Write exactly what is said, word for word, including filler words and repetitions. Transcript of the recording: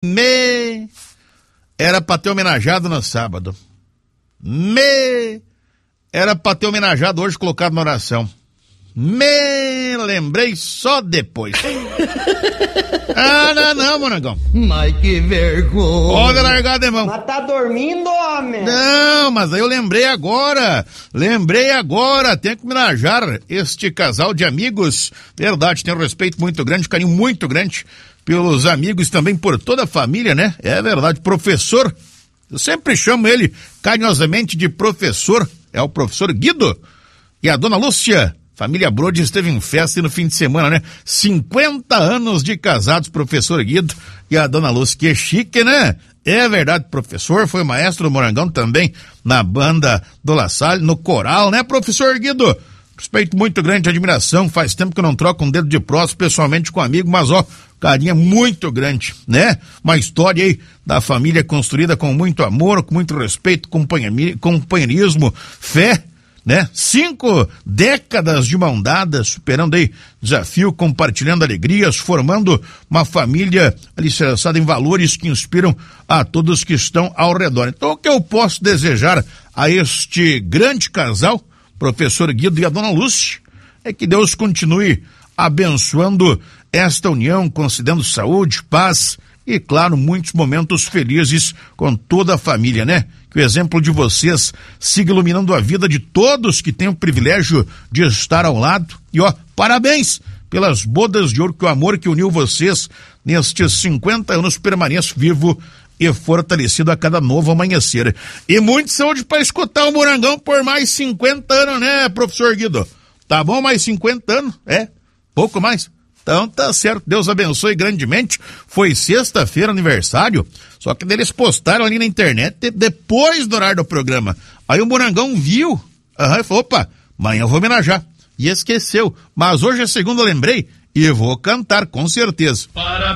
Me era pra ter homenageado no sábado. Me era pra ter homenageado hoje, colocado na oração. Me lembrei só depois. Ah, não, não, Morangão. Mas que vergonha. Pode largar de mão. Mas tá dormindo, homem? Não, mas aí eu lembrei agora. Lembrei agora. Tem que homenagear este casal de amigos. Verdade, tem um respeito muito grande, carinho muito grande pelos amigos, também por toda a família, né? É verdade, professor. Eu sempre chamo ele carinhosamente de professor. É o professor Guido. E a dona Lúcia. Família Brode esteve em festa no fim de semana, né? cinquenta anos de casados, professor Guido e a dona Lúcia. Que chique, né? É verdade, professor, foi maestro do Morangão também na banda do La Salle, no coral, né, professor Guido? Respeito muito grande, admiração, faz tempo que eu não troco um dedo de próximo pessoalmente com um amigo, mas ó, carinha muito grande, né? Uma história aí da família construída com muito amor, com muito respeito, companheirismo, fé, né? Cinco décadas de mão dada, superando aí desafio, compartilhando alegrias, formando uma família alicerçada em valores que inspiram a todos que estão ao redor. Então, o que eu posso desejar a este grande casal, professor Guido e a dona Lúcia, é que Deus continue abençoando esta união, concedendo saúde, paz e, claro, muitos momentos felizes com toda a família, né? Que o exemplo de vocês siga iluminando a vida de todos que têm o privilégio de estar ao lado. E, ó, parabéns pelas bodas de ouro, que o amor que uniu vocês nestes cinquenta anos permaneça vivo e fortalecido a cada novo amanhecer. E muita saúde para escutar o Morangão por mais cinquenta anos, né, professor Guido? Tá bom, mais cinquenta anos? É, pouco mais. Então tá certo, Deus abençoe grandemente. Foi sexta-feira aniversário, só que eles postaram ali na internet depois do horário do programa. Aí o Morangão viu, aham, e falou, opa, amanhã eu vou homenagear. E esqueceu, mas hoje é segunda, eu lembrei, e vou cantar com certeza. Para